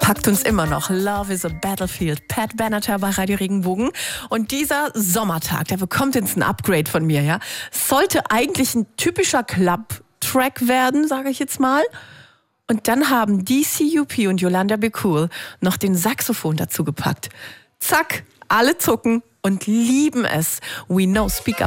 Packt uns immer noch. Love is a Battlefield. Pat Benatar bei Radio Regenbogen. Und dieser Sommertag, der bekommt jetzt ein Upgrade von mir, ja. Sollte eigentlich ein typischer Club-Track werden, sage ich jetzt mal. Und dann haben DCUP und Yolanda Be Cool noch den Saxophon dazu gepackt. Zack, alle zucken und lieben es. We know, speak up.